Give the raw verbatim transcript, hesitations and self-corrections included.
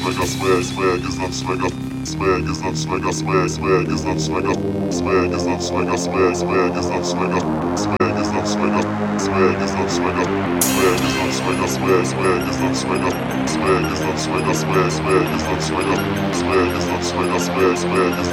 swagger, swag, swag is not swagger, swag is not swagger, swag, swag is not swagger, swag is not swagger, swag, swag is not swagger, swag is not swagger, swag is not swagger, swag is not swagger, swag, swag is not swagger, swag is not swagger, swag, swag is not swagger, swag is not swagger, swag, swag is